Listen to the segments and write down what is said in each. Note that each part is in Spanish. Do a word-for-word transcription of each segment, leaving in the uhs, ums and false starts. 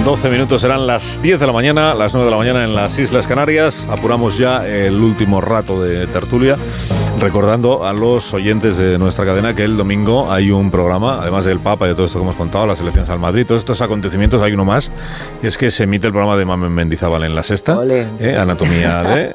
doce minutos, serán las diez de la mañana, las nueve de la mañana en las Islas Canarias. Apuramos ya el último rato de tertulia, recordando a los oyentes de nuestra cadena que el domingo hay un programa, además del Papa y de todo esto que hemos contado, las elecciones al Madrid, todos estos acontecimientos, hay uno más, y es que se emite el programa de Mamen Mendizábal en La Sexta, eh, Anatomía de,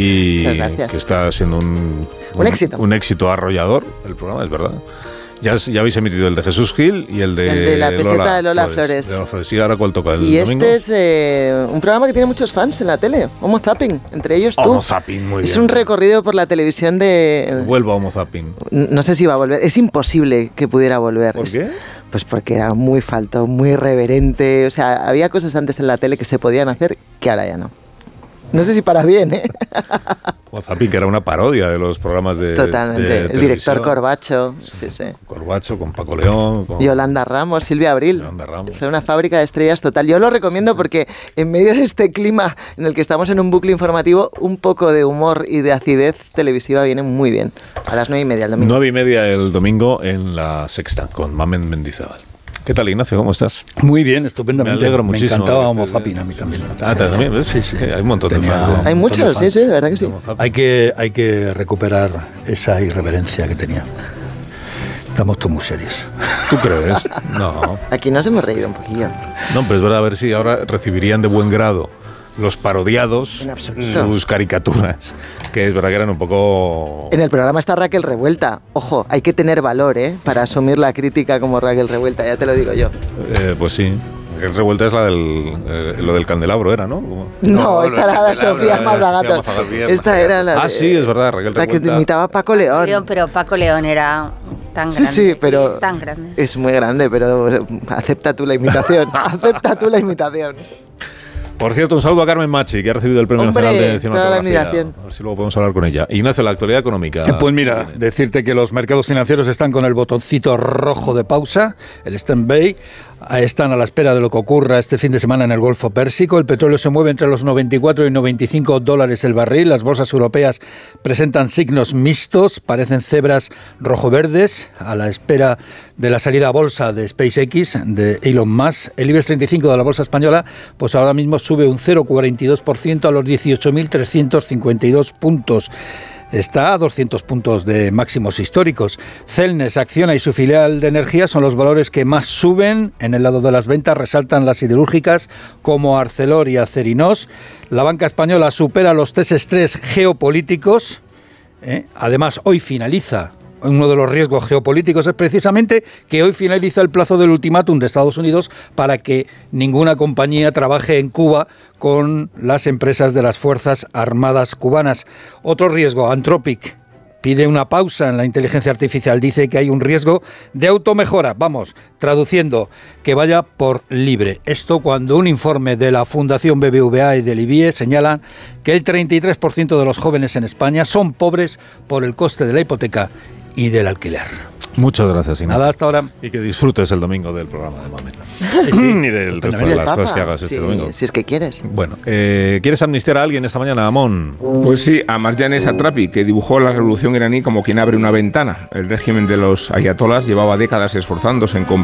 y que está siendo un, un, un éxito. Un éxito arrollador el programa, es verdad. Ya, ya habéis emitido el de Jesús Gil y el de, el de la peseta Lola de Lola Flores. Flores. De Flores. Y ahora cuál toca el y domingo. Este es eh, un programa que tiene muchos fans en la tele, Homo Zapping, entre ellos tú. Homo Zapping, muy bien. Es un recorrido por la televisión de... Vuelva Homo Zapping. No sé si va a volver, es imposible que pudiera volver. ¿Por qué? Pues porque era muy falto, muy irreverente, o sea, había cosas antes en la tele que se podían hacer que ahora ya no. No sé si para bien, ¿eh? Homo Zapping, que era una parodia de los programas de Totalmente, de el director Corbacho, sí, sí. sí. Corbacho, con Paco León, con Yolanda Ramos, Silvia Abril. Yolanda Ramos. Fue una fábrica de estrellas total. Yo lo recomiendo sí, sí. porque en medio de este clima en el que estamos en un bucle informativo, un poco de humor y de acidez televisiva viene muy bien. A las nueve y media el domingo. Nueve y media el domingo en La Sexta, con Mamen Mendizábal. ¿Qué tal, Ignacio? ¿Cómo estás? Muy bien, estupendamente. Me alegro muchísimo. Me encantaba Homo Zapping a mí también. Ah, ¿también? ¿Ves? Sí, sí. Hay un montón Tenía de fans. ¿eh? Hay muchos, sí, sí, de verdad que sí. Hay que, hay que recuperar esa irreverencia que tenía. Estamos todos muy serios. ¿Tú crees? No. Aquí nos hemos reído un poquillo. No, pero es verdad, a ver si ahora recibirían de buen grado los parodiados sus caricaturas, que es verdad que eran un poco... En el programa está Raquel Revuelta. Ojo, hay que tener valor, ¿eh? Para asumir la crítica como Raquel Revuelta, ya te lo digo yo. Eh, pues sí. Raquel Revuelta es la del... Eh, lo del candelabro era, ¿no? No, no esta era la Sofía Mazagatos. Esta era la de, Ah, sí, es verdad, Raquel Revuelta. La que imitaba a Paco León. Pero, pero Paco León era tan sí, grande. Sí, sí, pero... Es tan grande. Es muy grande, pero acepta tú la imitación. Acepta tú la imitación. Por cierto, un saludo a Carmen Machi, que ha recibido el Premio Hombre, Nacional de Cinematografía. A ver si luego podemos hablar con ella. Ignacio, la actualidad económica. Pues mira, decirte que los mercados financieros están con el botoncito rojo de pausa, el stand-by. Están a la espera de lo que ocurra este fin de semana en el Golfo Pérsico. El petróleo se mueve entre los noventa y cuatro y noventa y cinco dólares el barril. Las bolsas europeas presentan signos mixtos, parecen cebras rojo-verdes, a la espera de la salida a bolsa de SpaceX, de Elon Musk. El IBEX treinta y cinco de la bolsa española, pues ahora mismo sube un cero coma cuarenta y dos por ciento a los dieciocho mil trescientos cincuenta y dos puntos. Está a doscientos puntos de máximos históricos. Celnes, Acciona y su filial de energía son los valores que más suben. En el lado de las ventas resaltan las siderúrgicas como Arcelor y Acerinos. La banca española supera los test estrés geopolíticos. ¿eh? Además, hoy finaliza. Uno de los riesgos geopolíticos es precisamente que hoy finaliza el plazo del ultimátum de Estados Unidos para que ninguna compañía trabaje en Cuba con las empresas de las Fuerzas Armadas cubanas. Otro riesgo, Anthropic pide una pausa en la inteligencia artificial. Dice que hay un riesgo de automejora. Vamos, traduciendo, que vaya por libre. Esto cuando un informe de la Fundación B B V A y del I B I E señalan que el treinta y tres por ciento de los jóvenes en España son pobres por el coste de la hipoteca y del alquiler. Muchas gracias, Ignacio. Nada, hasta ahora. Y que disfrutes el domingo del programa de Mamen. Sí, sí. Y del resto de las Papa. Cosas que hagas este sí, domingo. Si es que quieres. Bueno, eh, ¿quieres amnistiar a alguien esta mañana, Amón? Pues sí, a Marjane Satrapi, que dibujó la revolución iraní como quien abre una ventana. El régimen de los ayatolás llevaba décadas esforzándose en